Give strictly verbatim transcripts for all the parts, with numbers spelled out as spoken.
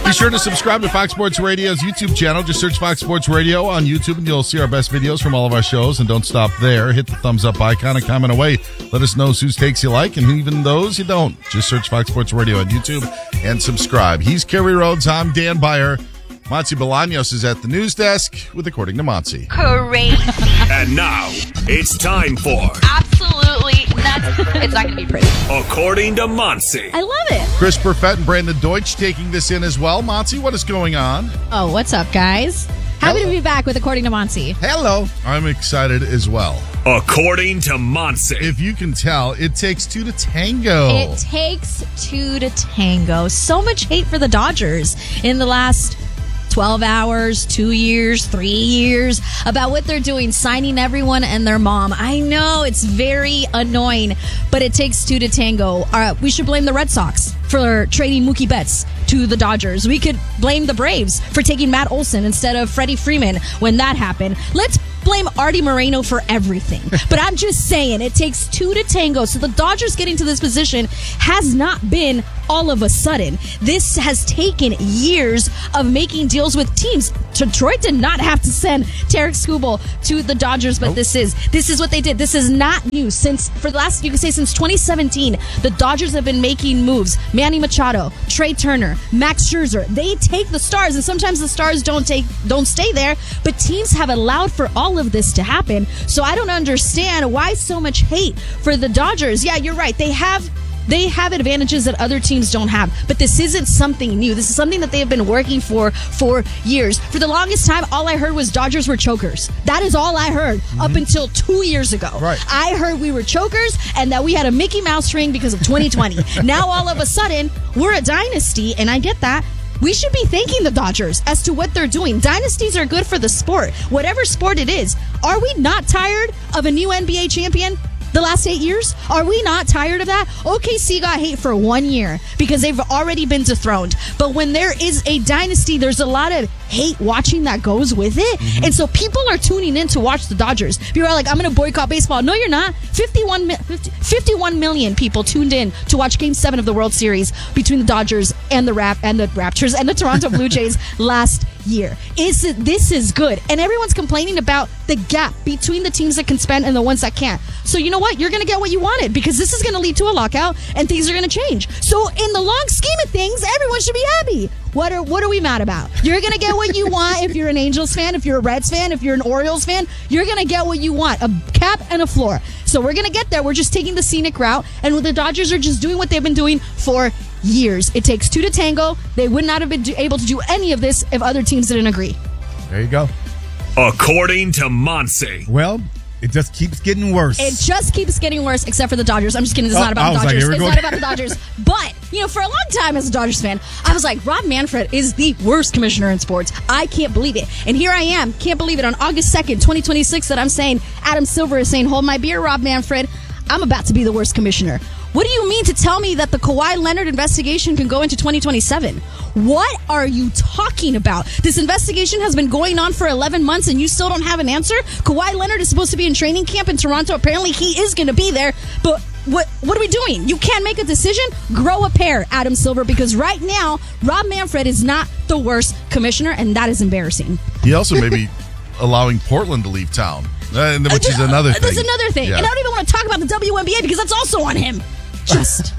Be sure to subscribe to Fox Sports Radio's YouTube channel. Just search Fox Sports Radio on YouTube and you'll see our best videos from all of our shows. And don't stop there. Hit the thumbs up icon and comment away. Let us know whose takes you like and even those you don't. Just search Fox Sports Radio on YouTube and subscribe. He's Kerry Rhodes. I'm Dan Beyer. Monty Bolaños is at the news desk with According to Monty. Crazy. And now, it's time for Absolutely nuts. It's not going to be pretty. According to Monty. I love it. Chris Perfett and Brandon Deutsch taking this in as well. Monty, what is going on? Oh, what's up, guys? Happy Hello. to be back with According to Monty. Hello. I'm excited as well. According to Monty. If you can tell, it takes two to tango. It takes two to tango. So much hate for the Dodgers in the last twelve hours, two years, three years, about what they're doing, signing everyone and their mom. I know it's very annoying, but it takes two to tango. Uh, we should blame the Red Sox for trading Mookie Betts to the Dodgers. We could blame the Braves for taking Matt Olson instead of Freddie Freeman when that happened. Let's blame Artie Moreno for everything. But I'm just saying, it takes two to tango. So the Dodgers getting to this position has not been all of a sudden. This has taken years of making deals with teams. Detroit did not have to send Tarek Skubal to the Dodgers, but nope. this is this is what they did. This is not new. Since for the last, you can say since twenty seventeen, the Dodgers have been making moves. Manny Machado, Trey Turner, Max Scherzer. They take the stars, and sometimes the stars don't take don't stay there. But teams have allowed for all of this to happen. So I don't understand why so much hate for the Dodgers. Yeah, you're right. They have. They have advantages that other teams don't have, but this isn't something new. This is something that they have been working for for years. For the longest time, all I heard was Dodgers were chokers. That is all I heard mm-hmm. up until two years ago. Right. I heard we were chokers and that we had a Mickey Mouse ring because of twenty twenty. Now all of a sudden, we're a dynasty, and I get that. We should be thanking the Dodgers as to what they're doing. Dynasties are good for the sport, whatever sport it is. Are we not tired of a new N B A champion? The last eight years? Are we not tired of that? O K C got hate for one year because they've already been dethroned. But when there is a dynasty, there's a lot of hate watching that goes with it. Mm-hmm. And so people are tuning in to watch the Dodgers. People are like, I'm going to boycott baseball. No, you're not. fifty-one, fifty, fifty-one million people tuned in to watch Game seven of the World Series between the Dodgers and the Rap and the Raptors and the Toronto Blue Jays last year. Is it, this is good. And everyone's complaining about the gap between the teams that can spend and the ones that can't. So you know what? You're going to get what you wanted because this is going to lead to a lockout and things are going to change. So in the long scheme of things, everyone should be happy. What are what are we mad about? You're going to get what you want if you're an Angels fan, if you're a Reds fan, if you're an Orioles fan. You're going to get what you want, a cap and a floor. So we're going to get there. We're just taking the scenic route, and the Dodgers are just doing what they've been doing for years. It takes two to tango. They would not have been able to do any of this if other teams didn't agree. There you go. According to Monty. Well, it just keeps getting worse. It just keeps getting worse, except for the Dodgers. I'm just kidding. This is oh, not about the Dodgers. Dodgers. Like, it's going- not about the Dodgers. But, you know, for a long time as a Dodgers fan, I was like, Rob Manfred is the worst commissioner in sports. I can't believe it. And here I am. Can't believe it. On August second, twenty twenty-six, that I'm saying, Adam Silver is saying, hold my beer, Rob Manfred. I'm about to be the worst commissioner. What do you mean to tell me that the Kawhi Leonard investigation can go into twenty twenty-seven? What are you talking about? This investigation has been going on for eleven months and you still don't have an answer? Kawhi Leonard is supposed to be in training camp in Toronto. Apparently he is going to be there. But what what are we doing? You can't make a decision? Grow a pair, Adam Silver, because right now, Rob Manfred is not the worst commissioner, and that is embarrassing. He also may be allowing Portland to leave town, uh, which is another thing. That's another thing. Yeah. And I don't even want to talk about the W N B A because that's also on him. Just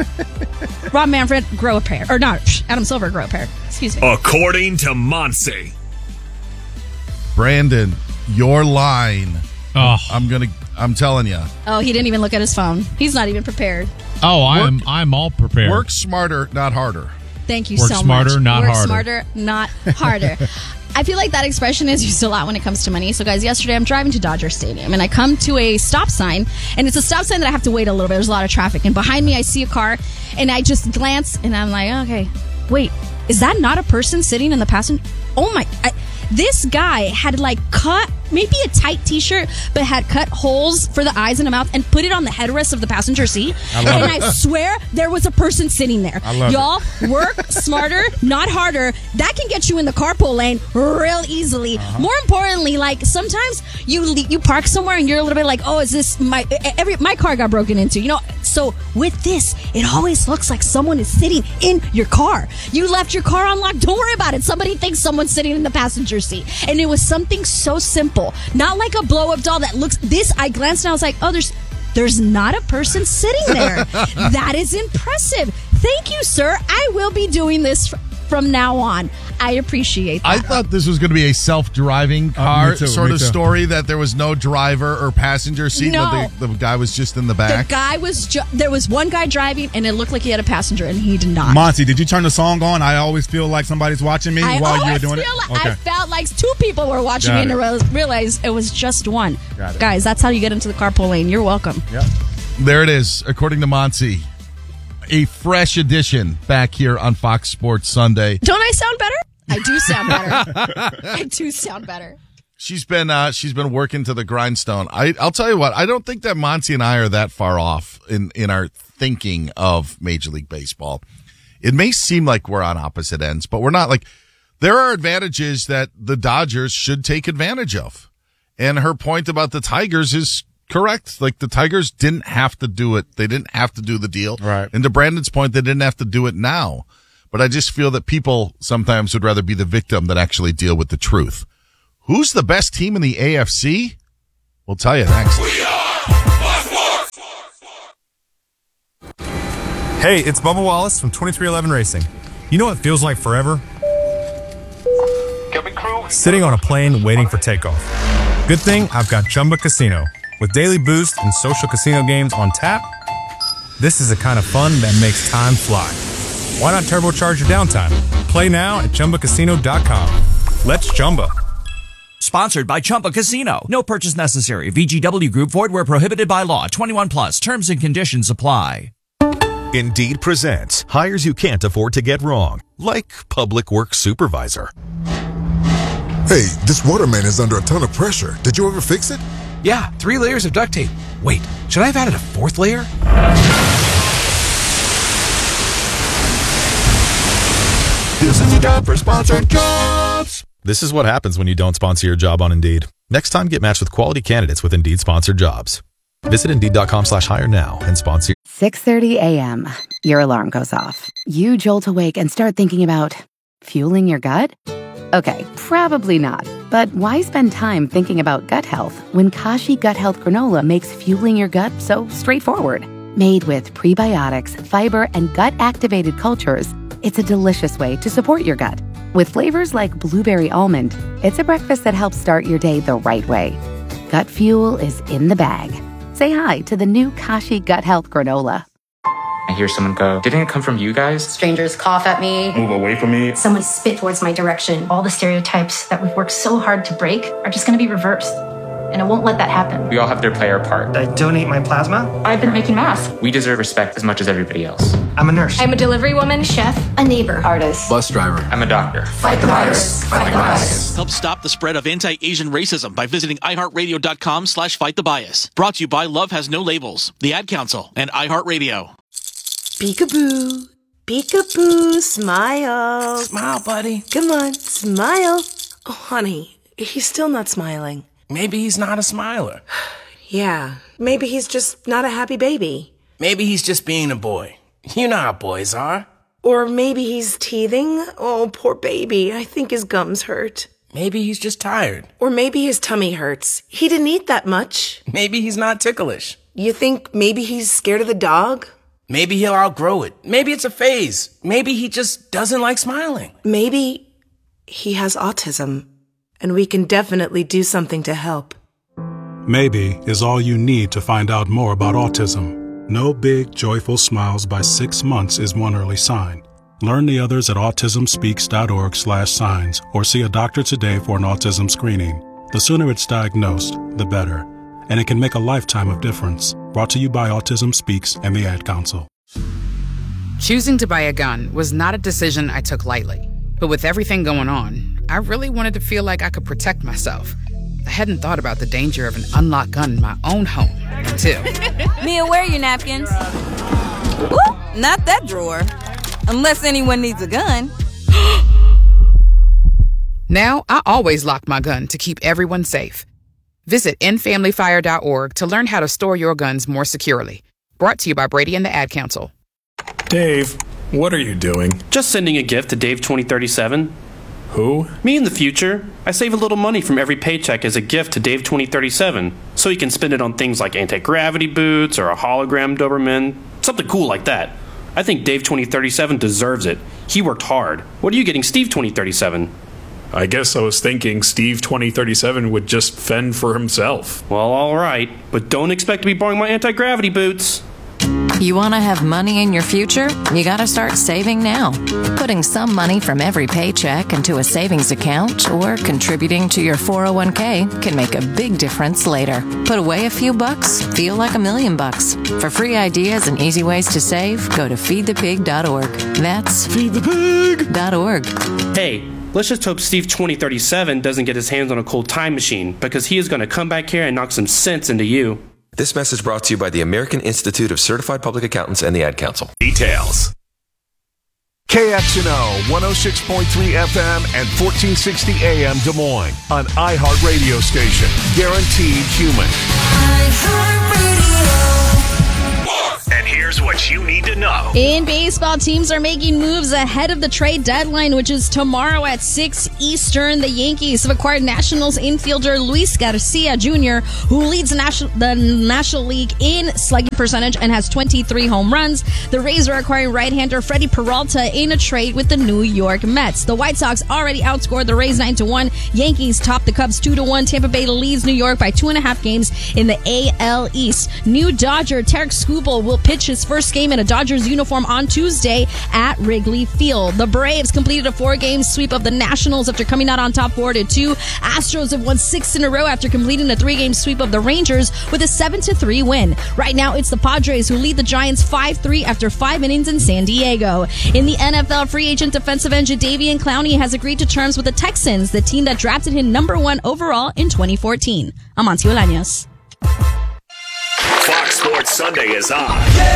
Rob Manfred, grow a pair. Or not, Adam Silver, grow a pair. Excuse me. According to Monty. Brandon, your line. Oh. I'm gonna. I'm telling you. Oh, he didn't even look at his phone. He's not even prepared. Oh, I'm Work- I'm all prepared. Work smarter, not harder. Thank you Work so much. smarter, not Work harder. smarter, not harder. I feel like that expression is used a lot when it comes to money. So, guys, yesterday I'm driving to Dodger Stadium, and I come to a stop sign, and it's a stop sign that I have to wait a little bit. There's a lot of traffic, and behind me I see a car, and I just glance, and I'm like, okay, wait, is that not a person sitting in the passenger? Oh, my... I, this guy had, like, cut maybe a tight T-shirt, but had cut holes for the eyes and the mouth and put it on the headrest of the passenger seat. I love and it. I swear there was a person sitting there. I love Y'all, work smarter, not harder. That can get you in the carpool lane real easily. Uh-huh. More importantly, like, sometimes you you park somewhere and you're a little bit like, oh, is this my... Every my car got broken into. You know, So with this, it always looks like someone is sitting in your car. You left your car unlocked. Don't worry about it. Somebody thinks someone's sitting in the passenger seat. And it was something so simple. Not like a blow-up doll that looks... This, I glanced and I was like, oh, there's... There's not a person sitting there. That is impressive. Thank you, sir. I will be doing this f- from now on. I appreciate that. I thought this was going to be a self-driving car me too, sort me of too. story, that there was no driver or passenger seat, No. but the, the guy was just in the the back. guy was... Ju- there was one guy driving, and it looked like he had a passenger, and he did not. Monty, did you turn the song on? I always feel like somebody's watching me I while you were always doing feel it. like I felt like two people were watching Got me, and it. I real- realized it was just one. Got it. Guys, that's how you get into the carpool lane. You're welcome. Yep. There it is, according to Monty. A fresh edition back here on Fox Sports Sunday. Don't I sound better? I do sound better. I do sound better. She's been uh, she's been working to the grindstone. I, I'll tell you what, I don't think that Monty and I are that far off in, in our thinking of Major League Baseball. It may seem like we're on opposite ends, but we're not. Like, there are advantages that the Dodgers should take advantage of. And her point about the Tigers is correct. Like, the Tigers didn't have to do it. They didn't have to do the deal. Right. And to Brandon's point, they didn't have to do it now. But I just feel that people sometimes would rather be the victim than actually deal with the truth. Who's the best team in the A F C? We'll tell you next. Hey, it's Bubba Wallace from twenty-three eleven Racing. You know what feels like forever? Sitting on a plane waiting for takeoff. Good thing I've got Chumba Casino. With daily boost and social casino games on tap, this is the kind of fun that makes time fly. Why not turbocharge your downtime? Play now at Chumba Casino dot com. Let's Chumba. Sponsored by Chumba Casino. No purchase necessary. V G W Group. Void where prohibited by law. twenty-one plus. Terms and conditions apply. Indeed presents hires you can't afford to get wrong, like public works supervisor. Hey, this waterman is under a ton of pressure. Did you ever fix it? Yeah, three layers of duct tape. Wait, should I have added a fourth layer? This is a job for sponsored jobs. This is what happens when you don't sponsor your job on Indeed. Next time, get matched with quality candidates with Indeed sponsored jobs. Visit Indeed.com slash hire now and sponsor. six thirty a.m. Your alarm goes off. You jolt awake and start thinking about fueling your gut? Okay, probably not. But why spend time thinking about gut health when Kashi Gut Health Granola makes fueling your gut so straightforward? Made with prebiotics, fiber, and gut-activated cultures, it's a delicious way to support your gut. With flavors like blueberry almond, it's a breakfast that helps start your day the right way. Gut fuel is in the bag. Say hi to the new Kashi Gut Health Granola. I hear someone go, didn't it come from you guys? Strangers cough at me. Move away from me. Someone spit towards my direction. All the stereotypes that we've worked so hard to break are just going to be reversed. And I won't let that happen. We all have to play our part. I donate my plasma. I've been making masks. We deserve respect as much as everybody else. I'm a nurse. I'm a delivery woman, chef, a neighbor, artist, Bus driver. I'm a doctor. Fight the virus. Fight the bias. Help stop the spread of anti-Asian racism by visiting iHeartRadio.com slash fight the bias. Brought to you by Love Has No Labels, the Ad Council, and iHeartRadio. Peekaboo. Peekaboo. Smile. Smile, buddy. Come on. Smile. Oh, honey, he's still not smiling. Maybe he's not a smiler. Yeah. Maybe he's just not a happy baby. Maybe he's just being a boy. You know how boys are. Or maybe he's teething. Oh, poor baby. I think his gums hurt. Maybe he's just tired. Or maybe his tummy hurts. He didn't eat that much. Maybe he's not ticklish. You think maybe he's scared of the dog? Maybe he'll outgrow it. Maybe it's a phase. Maybe he just doesn't like smiling. Maybe he has autism, and we can definitely do something to help. Maybe is all you need to find out more about autism. No big, joyful smiles by six months is one early sign. Learn the others at autismspeaks.org slash signs or see a doctor today for an autism screening. The sooner it's diagnosed, the better. And it can make a lifetime of difference. Brought to you by Autism Speaks and the Ad Council. Choosing to buy a gun was not a decision I took lightly. But with everything going on, I really wanted to feel like I could protect myself. I hadn't thought about the danger of an unlocked gun in my own home until... Mia, where are your napkins? Ooh, not that drawer. Unless anyone needs a gun. Now, I always lock my gun to keep everyone safe. Visit end family fire dot org to learn how to store your guns more securely. Brought to you by Brady and the Ad Council. Dave, what are you doing? Just sending a gift to Dave twenty thirty-seven. Who? Me in the future. I save a little money from every paycheck as a gift to Dave twenty thirty-seven, so he can spend it on things like anti-gravity boots or a hologram Doberman, something cool like that. I think Dave twenty thirty-seven deserves it. He worked hard. What are you getting Steve twenty thirty-seven? I guess I was thinking Steve twenty thirty-seven would just fend for himself. Well, all right, but don't expect to be borrowing my anti-gravity boots. You want to have money in your future? You got to start saving now. Putting some money from every paycheck into a savings account or contributing to your four oh one k can make a big difference later. Put away a few bucks, feel like a million bucks. For free ideas and easy ways to save, go to feed the pig dot org. That's feed the pig dot org. Hey, let's just hope Steve twenty thirty-seven doesn't get his hands on a cold time machine, because he is going to come back here and knock some sense into you. This message brought to you by the American Institute of Certified Public Accountants and the Ad Council. Details. K X N O one oh six point three F M and fourteen sixty A M Des Moines, an iHeart radio station. Guaranteed human. And here's what you need to know. In baseball, teams are making moves ahead of the trade deadline, which is tomorrow at six Eastern. The Yankees have acquired Nationals infielder Luis Garcia Junior, who leads the National, the National League in slugging percentage and has twenty-three home runs. The Rays are acquiring right-hander Freddie Peralta in a trade with the New York Mets. The White Sox already outscored the Rays nine to one. Yankees top the Cubs two to one. Tampa Bay leads New York by two and a half games in the A L East. New Dodger Tarek Skubal will pitch his first game in a Dodgers uniform on Tuesday at Wrigley Field. The Braves completed a four-game sweep of the Nationals after coming out on top four to two. Astros have won six in a row after completing a three-game sweep of the Rangers with a seven to three win. Right now, it's the Padres who lead the Giants five three after five innings in San Diego. In the N F L, free agent defensive end Jadeveon Clowney has agreed to terms with the Texans, the team that drafted him number one overall in twenty fourteen. I'm Monty Olaños. Fox Sports Sunday is on.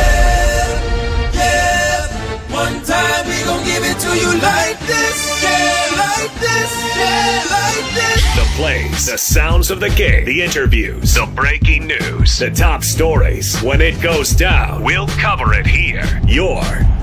Yeah, yeah. One time we gon' give it to you like this. Yeah, like this. Yeah, like this. The plays, the sounds of the game, the interviews, the breaking news, the top stories. When it goes down, we'll cover it here. Your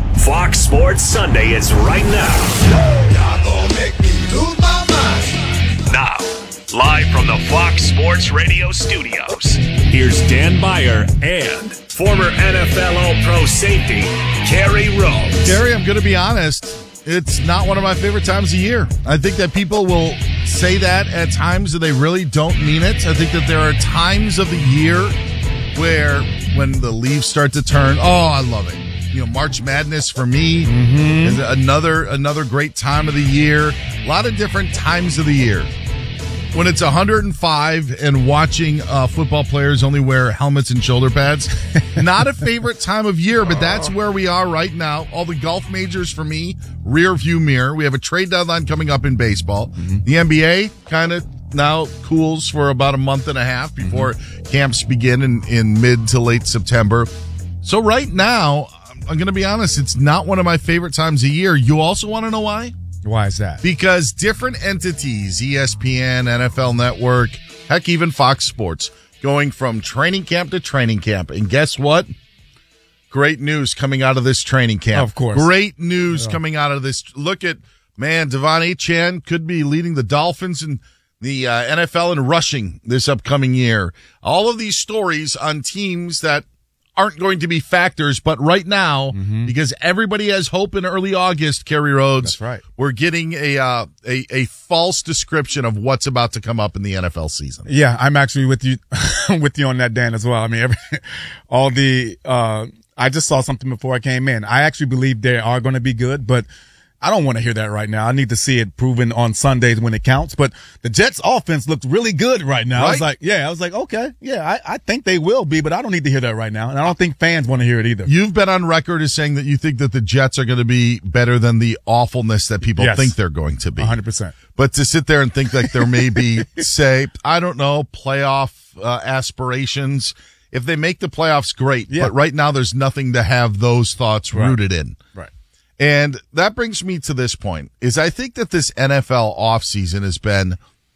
Fox Sports Sunday is right now. Y'all gon' make me lose my mind. Now, live from the Fox Sports Radio studios, here's Dan Beyer and former N F L All-Pro safety, Kerry Rhodes. Kerry, I'm going to be honest, it's not one of my favorite times of year. I think that people will say that at times and they really don't mean it. I think that there are times of the year where when the leaves start to turn, oh, I love it. You know, March Madness for me mm-hmm. is another another great time of the year. A lot of different times of the year. When it's one hundred five and watching uh, football players only wear helmets and shoulder pads, not a favorite time of year, but that's where we are right now. All the golf majors for me, rear view mirror. We have a trade deadline coming up in baseball. Mm-hmm. The N B A kind of now cools for about a month and a half before mm-hmm. camps begin in, in mid to late September. So right now, I'm going to be honest, it's not one of my favorite times of year. You also want to know why? Why is that? Because different entities, E S P N, N F L Network, heck, even Fox Sports, going from training camp to training camp. And guess what? Great news coming out of this training camp. Of course. Great news yeah. coming out of this. Look at, man, Devon Achane could be leading the Dolphins and the uh, N F L in rushing this upcoming year. All of these stories on teams that aren't going to be factors, but right now, mm-hmm. because everybody has hope in early August, Kerry Rhodes, that's right. We're getting a, uh, a a false description of what's about to come up in the N F L season. Yeah, I'm actually with you with you on that, Dan, as well. I mean, every, all the uh, I just saw something before I came in. I actually believe they are going to be good, but I don't want to hear that right now. I need to see it proven on Sundays when it counts. But the Jets offense looked really good right now. Right? I was like, yeah, I was like, okay, yeah, I, I think they will be, but I don't need to hear that right now. And I don't think fans want to hear it either. You've been on record as saying that you think that the Jets are going to be better than the awfulness that people yes. think they're going to be. one hundred percent. But to sit there and think like there may be, say, I don't know, playoff uh, aspirations. If they make the playoffs, great. Yeah. But right now there's nothing to have those thoughts right. rooted in. Right. And that brings me to this point, is I think that this N F L offseason has been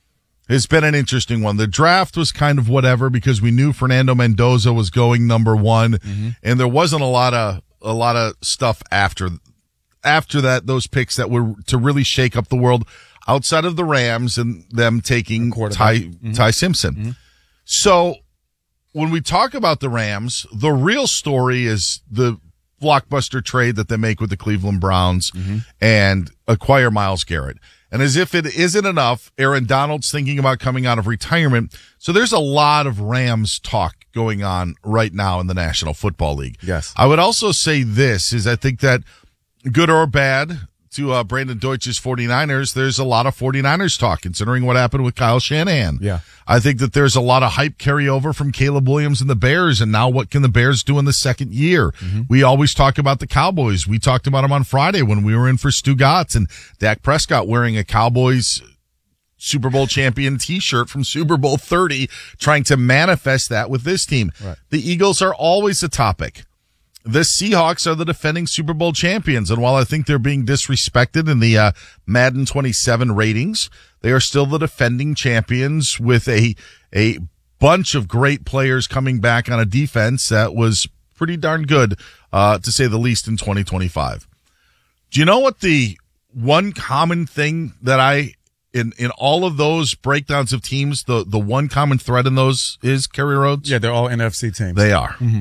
has been an interesting one. The draft was kind of whatever because we knew Fernando Mendoza was going number one, mm-hmm. and there wasn't a lot of a lot of stuff after after that. Those picks that were to really shake up the world outside of the Rams and them taking Ty mm-hmm. Ty Simpson. Mm-hmm. So when we talk about the Rams, the real story is the blockbuster trade that they make with the Cleveland Browns mm-hmm. and acquire Myles Garrett. And as if it isn't enough, Aaron Donald's thinking about coming out of retirement. So there's a lot of Rams talk going on right now in the National Football League. Yes. I would also say this is I think that good or bad to uh, Brandon Deutsch's 49ers, there's a lot of 49ers talk considering what happened with Kyle Shanahan. Yeah. I think that there's a lot of hype carryover from Caleb Williams and the Bears, and now what can the Bears do in the second year? Mm-hmm. We always talk about the Cowboys. We talked about them on Friday when we were in for Stu Gatz and Dak Prescott wearing a Cowboys Super Bowl champion t-shirt from Super Bowl thirty, trying to manifest that with this team. Right. The Eagles are always a topic. The Seahawks are the defending Super Bowl champions, and while I think they're being disrespected in the uh, Madden twenty-seven ratings, they are still the defending champions with a a bunch of great players coming back on a defense that was pretty darn good, uh, to say the least, in twenty twenty-five. Do you know what the one common thing that I, in in all of those breakdowns of teams, the, the one common thread in those is, Kerry Rhodes? Yeah, they're all N F C teams. They are. Mm-hmm.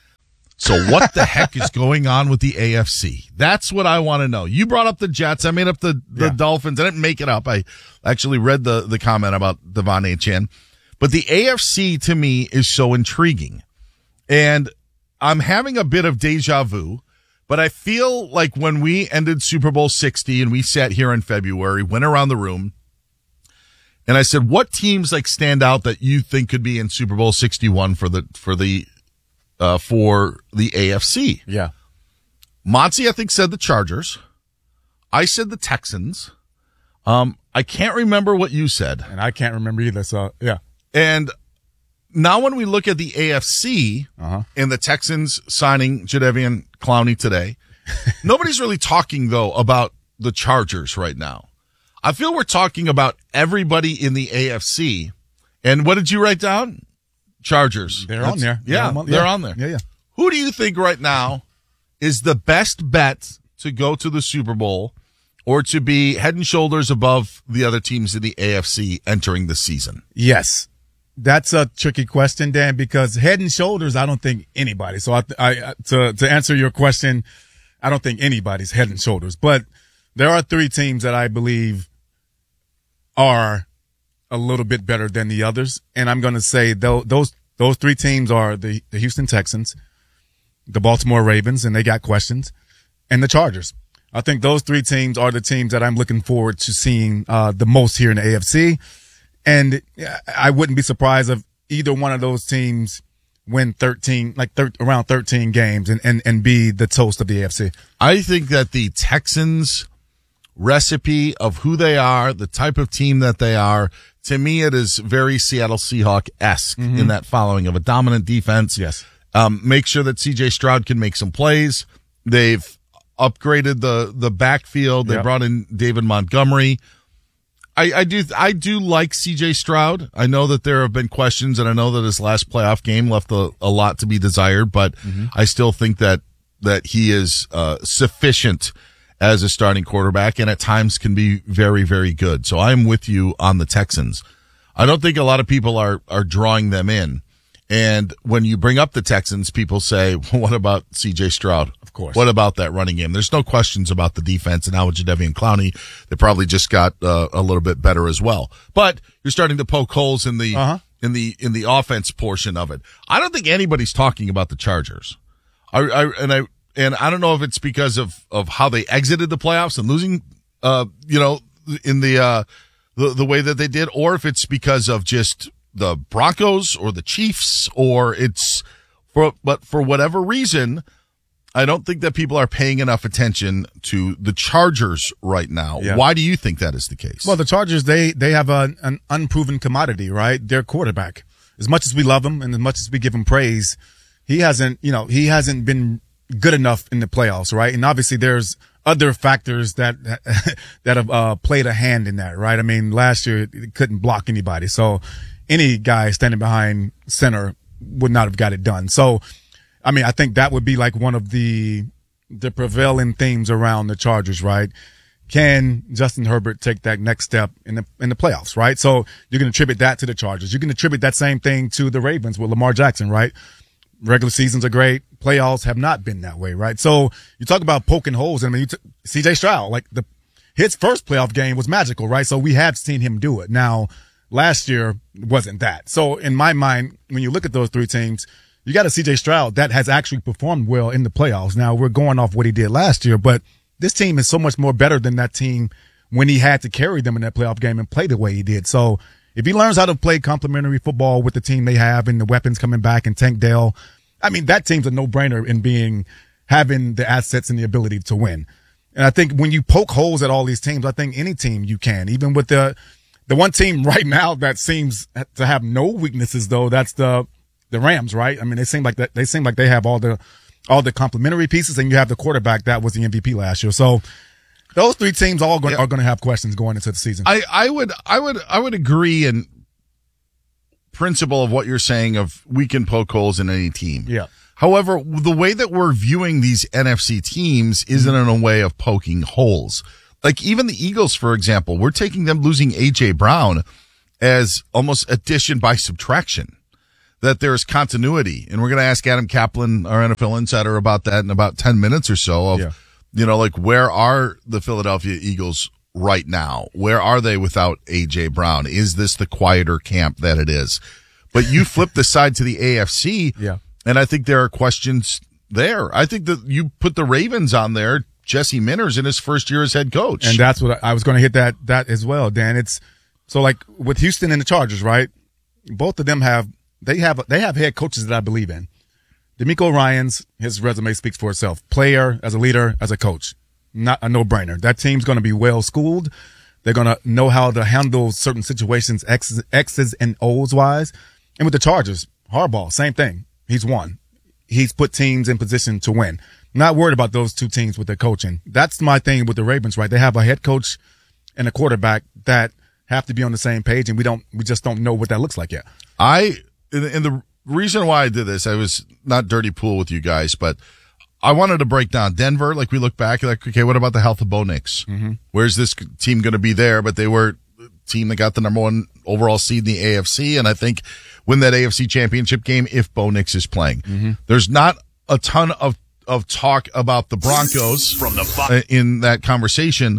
So what the heck is going on with the A F C? That's what I want to know. You brought up the Jets. I made up the, the yeah. Dolphins. I didn't make it up. I actually read the, the comment about Devon Achane. But the A F C to me is so intriguing. And I'm having a bit of deja vu, but I feel like when we ended Super Bowl sixty and we sat here in February, went around the room, and I said, what teams like stand out that you think could be in Super Bowl sixty-one for the, for the, Uh, for the A F C. Yeah. Monty, I think, said the Chargers. I said the Texans. Um, I can't remember what you said. And I can't remember either, so, yeah. And now when we look at the A F C uh-huh. and the Texans signing Jadeveon Clowney today, nobody's really talking, though, about the Chargers right now. I feel we're talking about everybody in the A F C. And what did you write down? Chargers. They're That's, on there. Yeah, they're, on, they're yeah. on there. Yeah, yeah. Who do you think right now is the best bet to go to the Super Bowl or to be head and shoulders above the other teams in the A F C entering the season? Yes. That's a tricky question, Dan, because head and shoulders, I don't think anybody. So I, I, to, to answer your question, I don't think anybody's head and shoulders, but there are three teams that I believe are a little bit better than the others. And I'm going to say those, those, those three teams are the, the Houston Texans, the Baltimore Ravens, and they got questions, and the Chargers. I think those three teams are the teams that I'm looking forward to seeing, uh, the most here in the A F C. And I wouldn't be surprised if either one of those teams win thirteen, like thir- around thirteen games and, and, and be the toast of the A F C. I think that the Texans recipe of who they are, the type of team that they are, to me, it is very Seattle Seahawk-esque mm-hmm. in that following of a dominant defense. Yes. Um, make sure that C J Stroud can make some plays. They've upgraded the, the backfield. They yep. brought in David Montgomery. I, I do, I do like C J Stroud. I know that there have been questions, and I know that his last playoff game left a, a lot to be desired, but mm-hmm. I still think that, that he is, uh, sufficient as a starting quarterback, and at times can be very, very good. So I'm with you on the Texans. I don't think a lot of people are, are drawing them in. And when you bring up the Texans, people say, well, what about C J Stroud? Of course. What about that running game? There's no questions about the defense, and now with Jadeveon Clowney, they probably just got uh, a little bit better as well. But you're starting to poke holes in the, uh-huh. in the, in the offense portion of it. I don't think anybody's talking about the Chargers. I, I, and I, And I don't know if it's because of, of how they exited the playoffs and losing, uh, you know, in the, uh, the, the way that they did, or if it's because of just the Broncos or the Chiefs, or it's for, but for whatever reason, I don't think that people are paying enough attention to the Chargers right now. Yeah. Why do you think that is the case? Well, the Chargers, they, they have a, an unproven commodity, right? Their quarterback. As much as we love him and as much as we give him praise, he hasn't, you know, he hasn't been good enough in the playoffs, right? And obviously there's other factors that that have uh, played a hand in that, right? I mean, last year it couldn't block anybody, so any guy standing behind center would not have got it done. So, I mean, I think that would be like one of the the prevailing themes around the Chargers, right? Can Justin Herbert take that next step in the in the playoffs, right? So you can attribute that to the Chargers. You can attribute that same thing to the Ravens with Lamar Jackson, right? Regular seasons are great. Playoffs have not been that way, right? So you talk about poking holes. I mean, you t- C J Stroud, like the his first playoff game was magical, right? So we have seen him do it. Now, last year wasn't that. So in my mind, when you look at those three teams, you got a C J Stroud that has actually performed well in the playoffs. Now we're going off what he did last year, but this team is so much more better than that team when he had to carry them in that playoff game and play the way he did. So if he learns how to play complementary football with the team they have and the weapons coming back and Tank Dell, I mean, that team's a no-brainer in being, having the assets and the ability to win. And I think when you poke holes at all these teams, I think any team you can, even with the, the one team right now that seems to have no weaknesses though, that's the, the Rams, right? I mean, they seem like that, they seem like they have all the, all the complementary pieces, and you have the quarterback that was the M V P last year. So those three teams all going, yeah. are going to have questions going into the season. I, I would, I would, I would agree in principle of what you're saying of we can poke holes in any team. Yeah. However, the way that we're viewing these N F C teams isn't in a way of poking holes. Like even the Eagles, for example, we're taking them losing A J Brown as almost addition by subtraction, that there's continuity. And we're going to ask Adam Kaplan, our N F L insider, about that in about ten minutes or so of, yeah. you know, like where are the Philadelphia Eagles right now? Where are they without A J Brown? Is this the quieter camp that it is? But you flip the side to the A F C, yeah. and I think there are questions there. I think that you put the Ravens on there, Jesse Minter's in his first year as head coach. And that's what I, I was going to hit that, that as well, Dan. It's so like with Houston and the Chargers, right? Both of them have, they have, they have head coaches that I believe in. DeMeco Ryans, his resume speaks for itself. Player, as a leader, as a coach. Not a no-brainer. That team's going to be well schooled. They're going to know how to handle certain situations, X's, X's and O's wise. And with the Chargers, Harbaugh, same thing. He's won. He's put teams in position to win. Not worried about those two teams with their coaching. That's my thing with the Ravens, right? They have a head coach and a quarterback that have to be on the same page, and we don't, we just don't know what that looks like yet. I, and the reason why I did this, I was not dirty pool with you guys, but I wanted to break down Denver. Like we look back, like, okay, what about the health of Bo Nix? Mm-hmm. Where's this team going to be there? But they were the team that got the number one overall seed in the A F C. And I think win that A F C championship game if Bo Nix is playing. Mm-hmm. There's not a ton of, of talk about the Broncos from the in that conversation,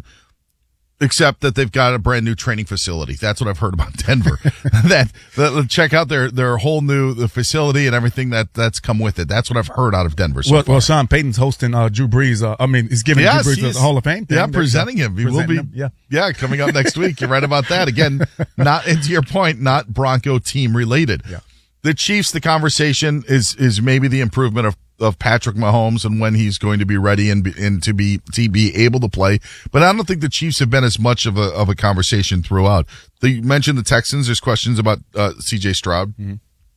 except that they've got a brand new training facility. That's what I've heard about Denver. that, that check out their their whole new the facility and everything that that's come with it. That's what I've heard out of Denver. So well, far. well, Sean Payton's hosting uh, Drew Brees. Uh, I mean, he's giving yes, Drew Brees the Hall of Fame thing. Yeah, presenting him. He will be. Him, yeah, yeah, coming up next week. You're right about that. Again, not and to your point, not Bronco team related. Yeah. The Chiefs. The conversation is is maybe the improvement of. of Patrick Mahomes and when he's going to be ready and, be, and to be to be able to play. But I don't think the Chiefs have been as much of a of a conversation throughout. They mentioned the Texans. There's questions about uh, C J Stroud. Mm-hmm.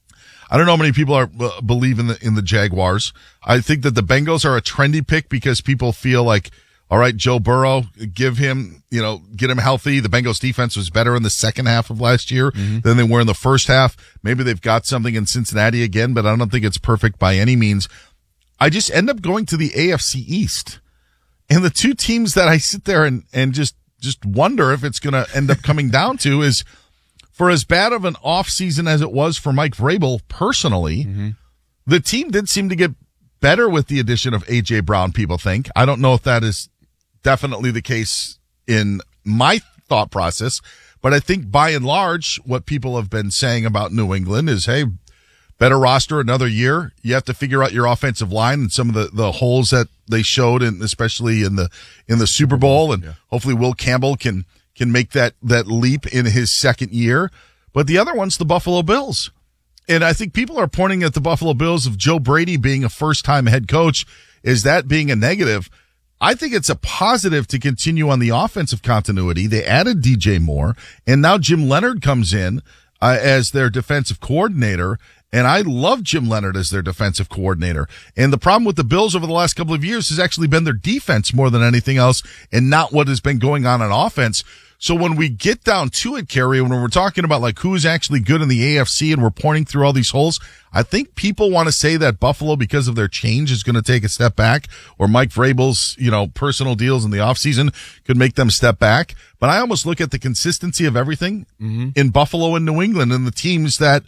I don't know how many people are uh, believe in the in the Jaguars. I think that the Bengals are a trendy pick because people feel like, all right, Joe Burrow, give him, you know, get him healthy. The Bengals defense was better in the second half of last year mm-hmm. than they were in the first half. Maybe they've got something in Cincinnati again, but I don't think it's perfect by any means. I just end up going to the A F C East. And the two teams that I sit there and, and just, just wonder if it's going to end up coming down to is, for as bad of an off season as it was for Mike Vrabel personally, mm-hmm. the team did seem to get better with the addition of A J Brown, people think. I don't know if that is definitely the case in my thought process, but I think by and large, what people have been saying about New England is, hey, better roster another year. You have to figure out your offensive line and some of the, the holes that they showed, and especially in the in the Super Bowl. And yeah. hopefully Will Campbell can can make that that leap in his second year. But the other one's the Buffalo Bills. And I think people are pointing at the Buffalo Bills of Joe Brady being a first-time head coach. Is that being a negative? I think it's a positive to continue on the offensive continuity. They added D J Moore, and now Jim Leonard comes in Uh, as their defensive coordinator. And I love Jim Leonard as their defensive coordinator. And the problem with the Bills over the last couple of years has actually been their defense more than anything else and not what has been going on on offense. So when we get down to it, Kerry, when we're talking about like who's actually good in the A F C and we're pointing through all these holes, I think people want to say that Buffalo, because of their change, is going to take a step back, or Mike Vrabel's, you know, personal deals in the offseason could make them step back. But I almost look at the consistency of everything mm-hmm. in Buffalo and New England and the teams that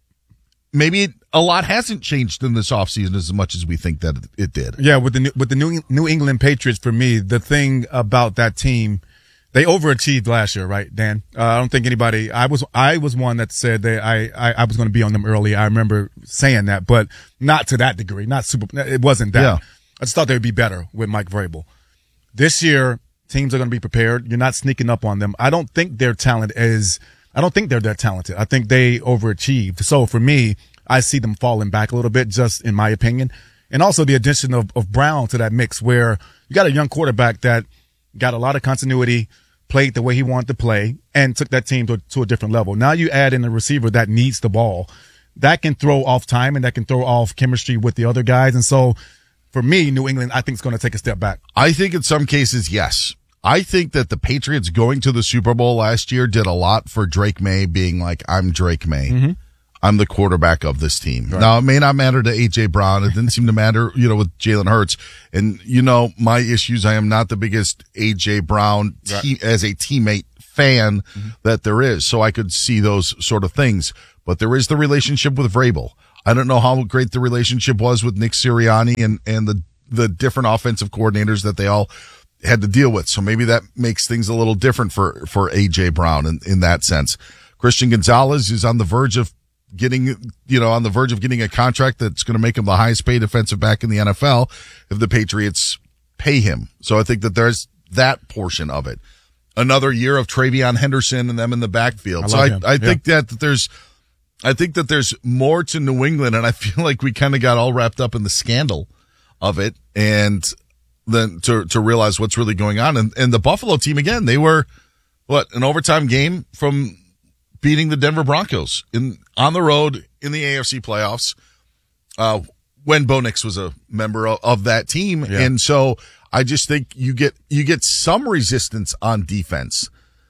maybe a lot hasn't changed in this offseason as much as we think that it did. Yeah, with the with the New New England Patriots, for me, the thing about that team, they overachieved last year, right, Dan? Uh, I don't think anybody. I was I was one that said that I I, I was going to be on them early. I remember saying that, but not to that degree. Not super. It wasn't that. Yeah. I just thought they would be better with Mike Vrabel. This year, teams are going to be prepared. You're not sneaking up on them. I don't think their talent is. I don't think they're that talented. I think they overachieved. So for me, I see them falling back a little bit, just in my opinion. And also the addition of, of Brown to that mix, where you got a young quarterback that got a lot of continuity, played the way he wanted to play, and took that team to, to a different level. Now you add in a receiver that needs the ball. That can throw off time and that can throw off chemistry with the other guys. And so for me, New England, I think, is going to take a step back. I think in some cases, yes. I think that the Patriots going to the Super Bowl last year did a lot for Drake May being like, I'm Drake May. Mm-hmm. I'm the quarterback of this team. Right. Now, it may not matter to A J Brown. It didn't seem to matter, you know, with Jalen Hurts. And, you know, my issues, I am not the biggest A J Brown te- right. as a teammate fan mm-hmm. that there is. So I could see those sort of things. But there is the relationship with Vrabel. I don't know how great the relationship was with Nick Sirianni and, and the, the different offensive coordinators that they all had to deal with. So maybe that makes things a little different for, for A J Brown in, in that sense. Christian Gonzalez is on the verge of getting, you know, on the verge of getting a contract that's going to make him the highest paid defensive back in the N F L if the Patriots pay him. So I think that there's that portion of it. Another year of Travion Henderson and them in the backfield. I so I, I yeah. think that, that there's, I think that there's more to New England, and I feel like we kind of got all wrapped up in the scandal of it. And then to, to realize what's really going on. And, and the Buffalo team, again, they were, what, an overtime game from beating the Denver Broncos in, on the road in the A F C playoffs, uh, when Bo Nix was a member of, of that team. Yeah. And so I just think you get, you get some resistance on defense.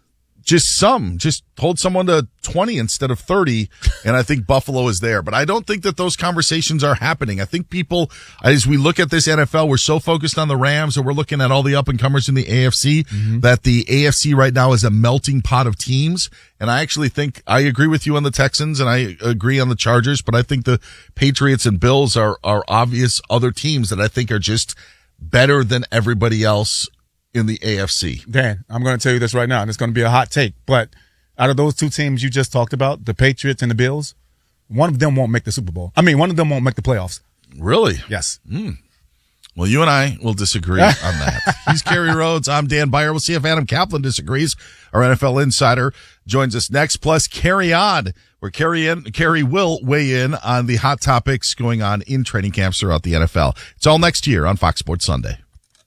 Just some, just hold someone to twenty instead of thirty. And I think Buffalo is there, but I don't think that those conversations are happening. I think people, as we look at this N F L, we're so focused on the Rams, or we're looking at all the up and comers in the A F C mm-hmm. that the A F C right now is a melting pot of teams. And I actually think I agree with you on the Texans and I agree on the Chargers, but I think the Patriots and Bills are, are obvious other teams that I think are just better than everybody else in the A F C. Dan, I'm going to tell you this right now, and it's going to be a hot take, but out of those two teams you just talked about, the Patriots and the Bills, one of them won't make the Super Bowl. I mean, one of them won't make the playoffs. Really? Yes. Mm. Well, you and I will disagree on that. He's Kerry Rhodes. I'm Dan Beyer. We'll see if Adam Kaplan disagrees. Our N F L insider joins us next. Plus, Carry On, where Kerry, in, Kerry will weigh in on the hot topics going on in training camps throughout the N F L. It's all next year on Fox Sports Sunday.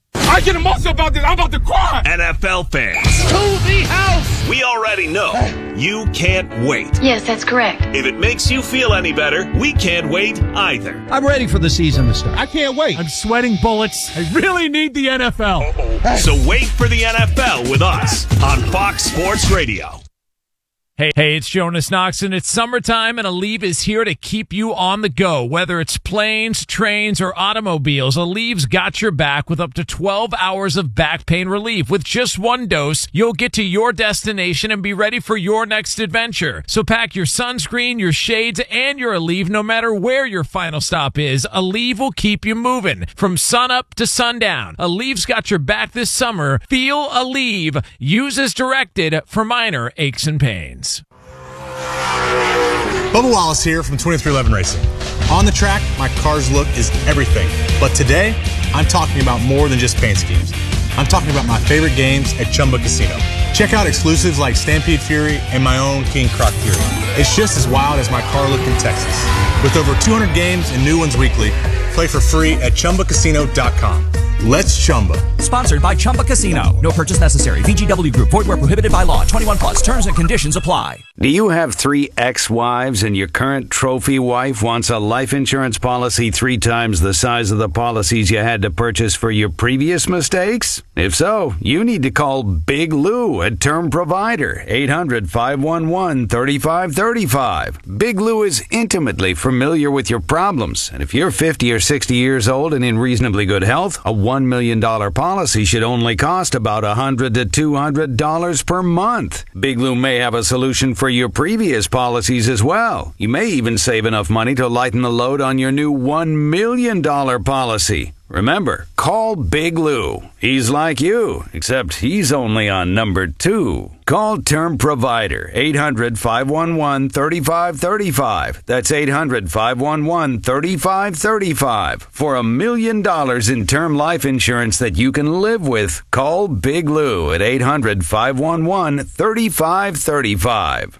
I get emotional about this. I'm about to cry. N F L fans. To the house. We already know you can't wait. Yes, that's correct. If it makes you feel any better, we can't wait either. I'm ready for the season to start. I can't wait. I'm sweating bullets. I really need the N F L. Uh-oh. So wait for the N F L with us on Fox Sports Radio. Hey, hey, it's Jonas Knox, and it's summertime, and Aleve is here to keep you on the go. Whether it's planes, trains, or automobiles, Aleve's got your back with up to twelve hours of back pain relief. With just one dose, you'll get to your destination and be ready for your next adventure. So pack your sunscreen, your shades, and your Aleve no matter where your final stop is. Aleve will keep you moving from sunup to sundown. Aleve's got your back this summer. Feel Aleve. Use as directed for minor aches and pains. Bubba Wallace here from twenty-three eleven Racing. On the track, my car's look is everything. But today, I'm talking about more than just paint schemes. I'm talking about my favorite games at Chumba Casino. Check out exclusives like Stampede Fury and my own King Croc Fury. It's just as wild as my car look in Texas. With over two hundred games and new ones weekly, play for free at Chumba Casino dot com. Let's Chumba. Sponsored by Chumba Casino. No purchase necessary. V G W Group. Void where prohibited by law. twenty-one plus. Terms and conditions apply. Do you have three ex-wives and your current trophy wife wants a life insurance policy three times the size of the policies you had to purchase for your previous mistakes? If so, you need to call Big Lou at Term Provider, eight hundred, five one one, three five three five. Big Lou is intimately familiar with your problems, and if you're fifty or sixty years old and in reasonably good health, a one million dollars policy should only cost about one hundred to two hundred dollars per month. Big Lou may have a solution for your previous policies as well. You may even save enough money to lighten the load on your new one million dollars policy. Remember, call Big Lou. He's like you, except he's only on number two. Call Term Provider, eight hundred, five one one, three five three five. That's eight hundred, five one one, three five three five. For a million dollars in term life insurance that you can live with, call Big Lou at eight hundred, five one one, three five three five.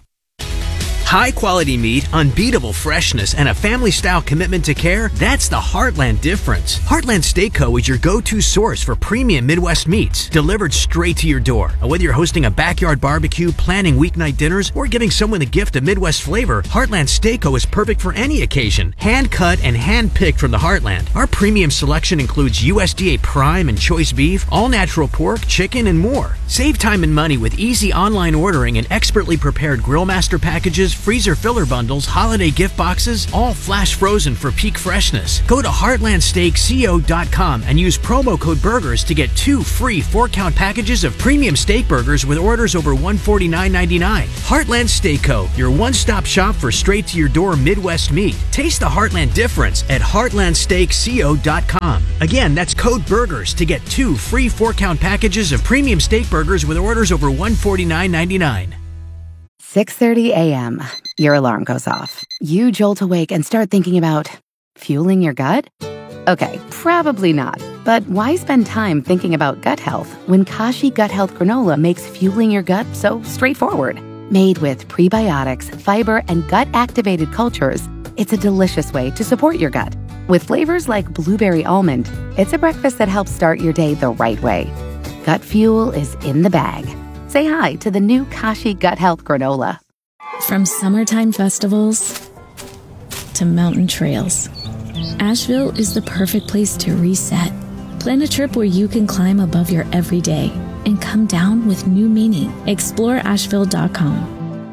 High quality meat, unbeatable freshness, and a family style commitment to care, that's the Heartland difference. Heartland Steak Co. is your go-to source for premium Midwest meats, delivered straight to your door. Whether you're hosting a backyard barbecue, planning weeknight dinners, or giving someone the gift of Midwest flavor, Heartland Steak Co. is perfect for any occasion. Hand cut and hand picked from the Heartland. Our premium selection includes U S D A prime and choice beef, all natural pork, chicken, and more. Save time and money with easy online ordering and expertly prepared grill master packages, freezer filler bundles, holiday gift boxes, all flash frozen for peak freshness. Go to heartland steak co dot com and use promo code BURGERS to get two free four-count packages of premium steak burgers with orders over one hundred forty-nine ninety-nine. Heartland Steak Co., your one-stop shop for straight-to-your-door Midwest meat. Taste the Heartland difference at heartland steak co dot com. Again, that's code BURGERS to get two free four-count packages of premium steak burgers with orders over one hundred forty-nine ninety-nine. six thirty a.m. Your alarm goes off. You jolt awake and start thinking about fueling your gut? Okay, probably not. But why spend time thinking about gut health when Kashi Gut Health Granola makes fueling your gut so straightforward? Made with prebiotics, fiber, and gut-activated cultures, it's a delicious way to support your gut. With flavors like blueberry almond, it's a breakfast that helps start your day the right way. Gut fuel is in the bag. Say hi to the new Kashi Gut Health Granola. From summertime festivals to mountain trails, Asheville is the perfect place to reset. Plan a trip where you can climb above your everyday and come down with new meaning. Explore asheville dot com.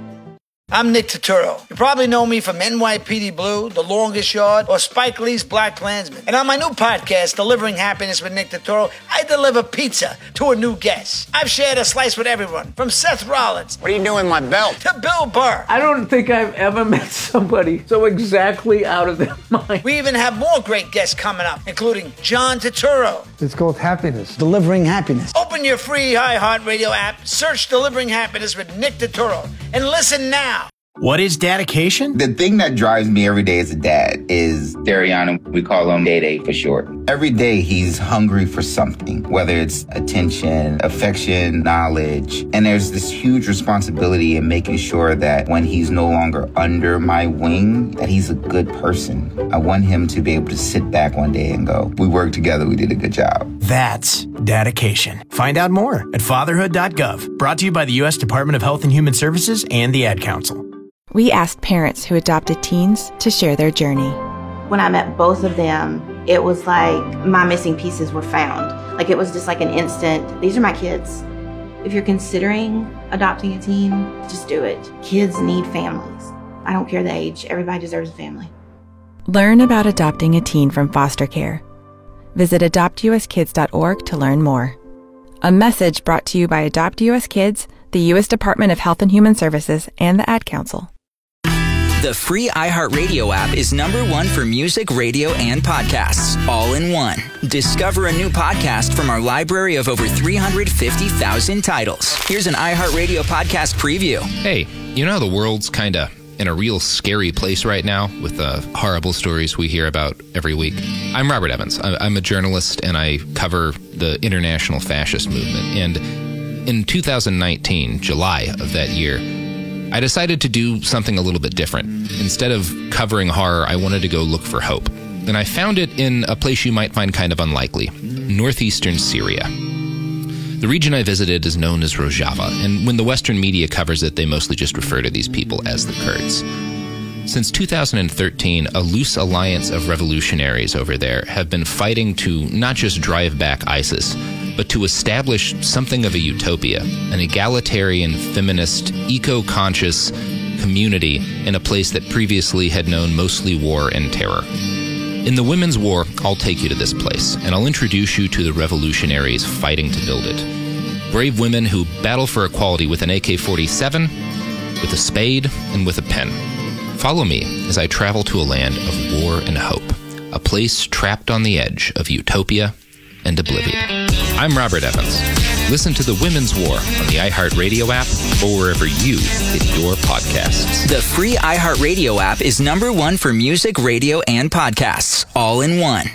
I'm Nick Turturro. You probably know me from N Y P D Blue, The Longest Yard, or Spike Lee's Black Klansman. And on my new podcast, Delivering Happiness with Nick Turturro, I deliver pizza to a new guest. I've shared a slice with everyone, from Seth Rollins. What are you doing with my belt? To Bill Burr. I don't think I've ever met somebody so exactly out of their mind. We even have more great guests coming up, including John Turturro. It's called Happiness. Delivering Happiness. Open your free iHeartRadio app, search Delivering Happiness with Nick Turturro, and listen now. What is dedication? The thing that drives me every day as a dad is Dariana. We call him Day Day for short. Every day he's hungry for something, whether it's attention, affection, knowledge. And there's this huge responsibility in making sure that when he's no longer under my wing, that he's a good person. I want him to be able to sit back one day and go, we worked together, we did a good job. That's dedication. Find out more at fatherhood dot gov. Brought to you by the U S Department of Health and Human Services and the Ad Council. We asked parents who adopted teens to share their journey. When I met both of them, it was like my missing pieces were found. Like it was just like an instant, these are my kids. If you're considering adopting a teen, just do it. Kids need families. I don't care the age, everybody deserves a family. Learn about adopting a teen from foster care. Visit adopt u s kids dot org to learn more. A message brought to you by Adopt U S Kids, the U S Department of Health and Human Services, and the Ad Council. The free iHeartRadio app is number one for music, radio, and podcasts, all in one. Discover a new podcast from our library of over three hundred fifty thousand titles. Here's an iHeartRadio podcast preview. Hey, you know how the world's kind of in a real scary place right now with the horrible stories we hear about every week? I'm Robert Evans. I'm a journalist, and I cover the international fascist movement. And in two thousand nineteen, July of that year, I decided to do something a little bit different. Instead of covering horror, I wanted to go look for hope. And I found it in a place you might find kind of unlikely, northeastern Syria. The region I visited is known as Rojava, and when the Western media covers it, they mostly just refer to these people as the Kurds. Since two thousand thirteen, a loose alliance of revolutionaries over there have been fighting to not just drive back ISIS, but to establish something of a utopia, an egalitarian, feminist, eco-conscious community in a place that previously had known mostly war and terror. In the Women's War, I'll take you to this place, and I'll introduce you to the revolutionaries fighting to build it. Brave women who battle for equality with an A K forty-seven, with a spade, and with a pen. Follow me as I travel to a land of war and hope, a place trapped on the edge of utopia and oblivion. I'm Robert Evans. Listen to The Women's War on the iHeartRadio app or wherever you get your podcasts. The free iHeartRadio app is number one for music, radio, and podcasts, all in one.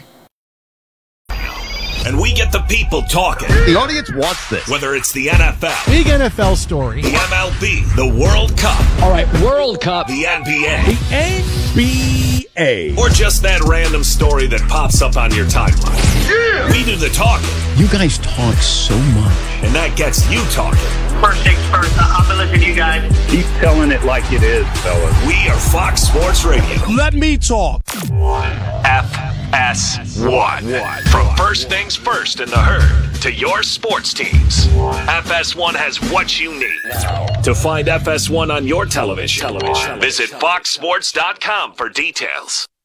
And we get the people talking. The audience wants this. Whether it's the N F L, big N F L story, the M L B, the World Cup. All right, World Cup. The N B A. The N B A. Or just that random story that pops up on your timeline. Yeah! We do the talking. You guys talk so much. And that gets you talking. First things first, I've been listening to you guys. Keep telling it like it is, fellas. We are Fox Sports Radio. Let me talk. F S one. From first things first in the herd to your sports teams, F S one has what you need. To find F S one on your television, television. visit fox sports dot com for details.